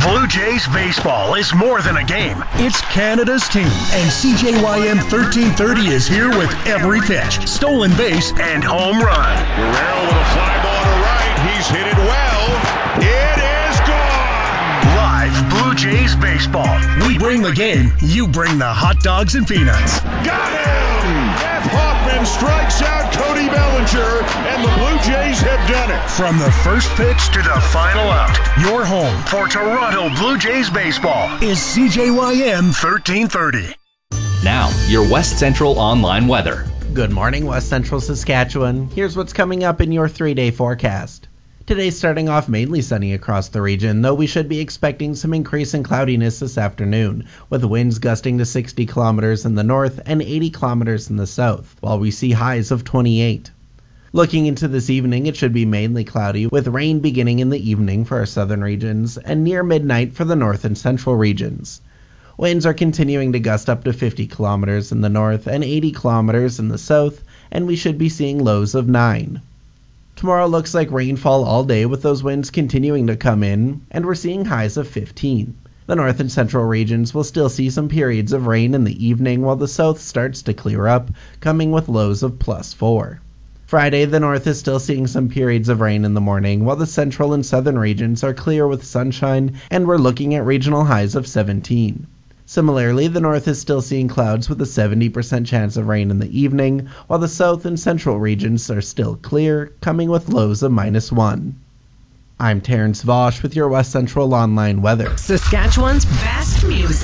Blue Jays baseball is more than a game. It's Canada's team, and CJYM 1330 is here with every pitch, stolen base, and home run. Guerrero with a fly ball to right. He's hit it well. It is gone. Live Blue Jays baseball. We bring the game. You bring the hot dogs and peanuts. Got him! Jeff Hoffman strikes out Cody Bellinger, and the Blue Jays have done it. From the first pitch to the final out, your home for Toronto Blue Jays baseball is CJYM 1330. Now, your West Central online weather. Good morning, West Central Saskatchewan. Here's what's coming up in your 3-day forecast. Today's starting off mainly sunny across the region, though we should be expecting some increase in cloudiness this afternoon, with winds gusting to 60 kilometers in the north and 80 kilometers in the south, while we see highs of 28. Looking into this evening, it should be mainly cloudy, with rain beginning in the evening for our southern regions and near midnight for the north and central regions. Winds are continuing to gust up to 50 kilometers in the north and 80 kilometers in the south, and we should be seeing lows of 9. Tomorrow looks like rainfall all day, with those winds continuing to come in, and we're seeing highs of 15. The north and central regions will still see some periods of rain in the evening, while the south starts to clear up, coming with lows of +4. Friday, the north is still seeing some periods of rain in the morning, while the central and southern regions are clear with sunshine, and we're looking at regional highs of 17. Similarly, the north is still seeing clouds with a 70% chance of rain in the evening, while the south and central regions are still clear, coming with lows of -1. I'm Terrence Vosch with your West Central Online weather. Saskatchewan's best music.